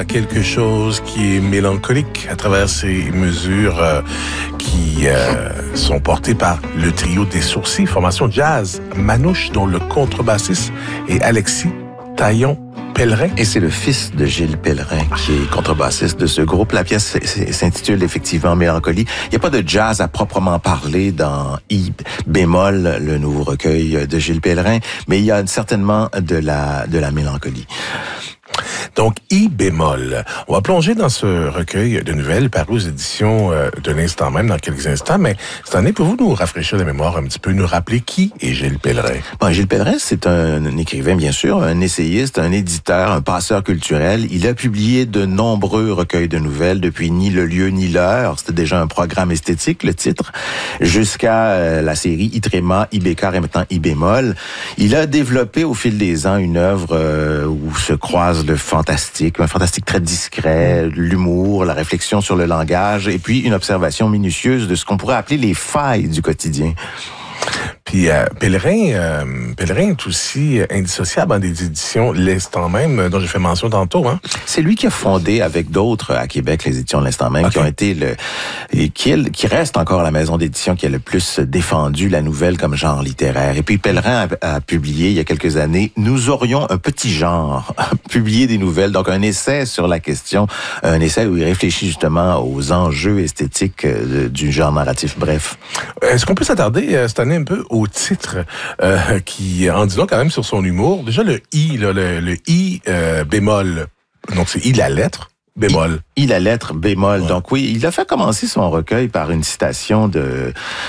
quelque chose qui est mélancolique à travers ces mesures qui sont portées par le trio des Sourcils, formation jazz Manouche, dont le contrebassiste est Alexis Taillon-Pellerin. Et c'est le fils de Gilles Pellerin qui est contrebassiste de ce groupe. La pièce s'intitule effectivement Mélancolie. Il n'y a pas de jazz à proprement parler dans I bémol, le nouveau recueil de Gilles Pellerin, mais il y a certainement de la mélancolie. Donc, I bémol. On va plonger dans ce recueil de nouvelles paru aux éditions de l'Instant même dans quelques instants, mais cette année, pouvez-vous nous rafraîchir la mémoire un petit peu, nous rappeler qui est Gilles Pellerin? Bon, Gilles Pellerin, c'est un écrivain, bien sûr, un essayiste, un éditeur, un passeur culturel. Il a publié de nombreux recueils de nouvelles depuis Ni le lieu ni l'heure. C'était déjà un programme esthétique, le titre, jusqu'à la série I tréma, I bécard et maintenant I bémol. Il a développé au fil des ans une œuvre où se croisent le fantastique, un fantastique très discret, l'humour, la réflexion sur le langage, et puis une observation minutieuse de ce qu'on pourrait appeler les failles du quotidien. Puis Pellerin est aussi indissociable dans des éditions L'Instant même, dont j'ai fait mention tantôt. Hein? C'est lui qui a fondé avec d'autres à Québec les éditions L'Instant même, qui ont été qui reste encore la maison d'édition qui a le plus défendu la nouvelle comme genre littéraire. Et puis Pellerin a publié il y a quelques années Nous aurions un petit genre, publié des nouvelles, donc un essai sur la question, un essai où il réfléchit justement aux enjeux esthétiques du genre narratif. Bref. Est-ce qu'on peut s'attarder cette année un peu au titre qui en dit long quand même sur son humour? Déjà le I, là, le I bémol, donc c'est I la lettre, bémol. I la lettre bémol. Ouais. Donc oui, il a fait commencer son recueil par une citation de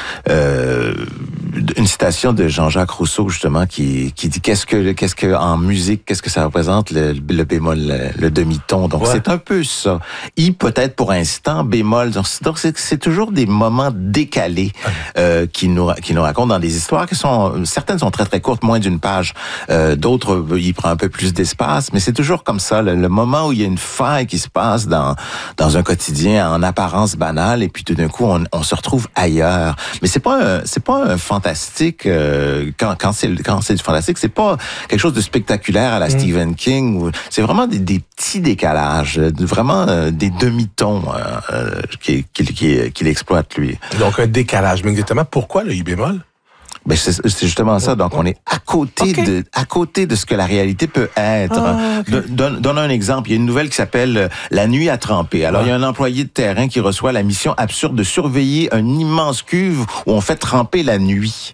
Jean-Jacques Rousseau justement qui dit qu'est-ce que en musique, qu'est-ce que ça représente le bémol, le demi-ton. Donc c'est un peu ça. I peut-être pour instant, bémol. Donc c'est toujours des moments décalés qui nous racontent dans des histoires qui sont certaines sont très très courtes, moins d'une page. D'autres il prend un peu plus d'espace, mais c'est toujours comme ça le moment où il y a une faille qui se passe dans un quotidien en apparence banal et puis tout d'un coup on se retrouve ailleurs. Mais c'est pas un fantastique quand c'est du fantastique, c'est pas quelque chose de spectaculaire à la Stephen King. C'est vraiment des petits décalages, vraiment des demi-tons qu'il exploite lui. Donc un décalage, mais exactement pourquoi le I bémol? Ben c'est justement ça. Donc on est à côté de ce que la réalité peut être. Donne un exemple. Il y a une nouvelle qui s'appelle La nuit à tremper. Alors il y a un employé de terrain qui reçoit la mission absurde de surveiller un immense cuve où on fait tremper la nuit.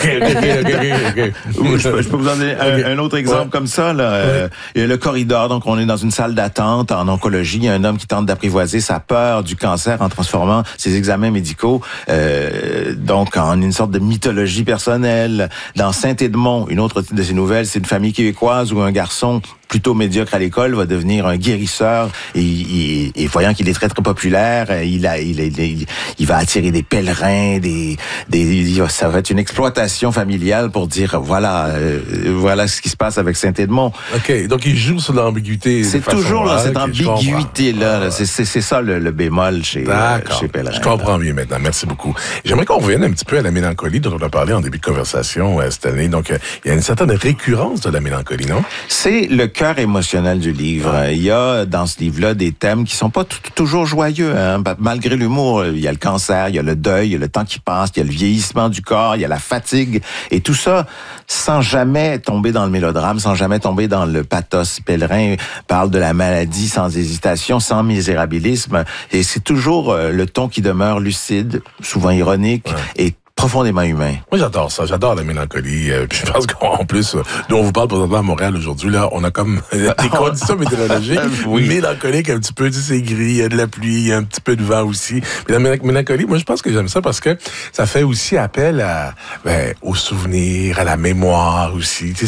Je peux vous en donner un autre exemple comme ça. Là. Il y a le corridor. Donc on est dans une salle d'attente en oncologie. Il y a un homme qui tente d'apprivoiser sa peur du cancer en transformant ses examens médicaux donc en une sorte de mythologie personnelle. Dans Saint-Édemond, une autre de ces nouvelles, c'est une famille québécoise où un garçon plutôt médiocre à l'école va devenir un guérisseur et voyant qu'il est très très populaire, il va attirer des pèlerins, ça va être une exploitation familiale pour dire voilà ce qui se passe avec Saint-Édemond. OK, donc il joue sur l'ambiguïté. C'est toujours dans cette ambiguïté-là. C'est ça le bémol chez Pellerin. Je comprends mieux maintenant. Merci beaucoup. J'aimerais qu'on revienne un petit peu à la mélancolie dont on a parlé en début de conversation cette année. Donc, il y a une certaine récurrence de la mélancolie, non? C'est le cœur émotionnel du livre. Il y a dans ce livre-là des thèmes qui sont pas toujours joyeux. Hein? Malgré l'humour, il y a le cancer, il y a le deuil, il y a le temps qui passe, il y a le vieillissement du corps, il y a la fatigue. Et tout ça sans jamais tomber dans le mélodrame, sans jamais tomber dans le pathos. Pellerin parle de la maladie sans hésitation, sans misérabilisme. Et c'est toujours le ton qui demeure lucide, souvent ironique et profondément humain. Moi, j'adore ça. J'adore la mélancolie. Puis je pense qu'en plus, nous, on vous parle présentement à Montréal aujourd'hui. Là, on a comme des conditions météorologiques mélancoliques un petit peu. Tu sais, c'est gris, il y a de la pluie, il y a un petit peu de vent aussi. Mais la mélancolie, moi, je pense que j'aime ça parce que ça fait aussi appel aux souvenirs, à la mémoire aussi. Tu sais,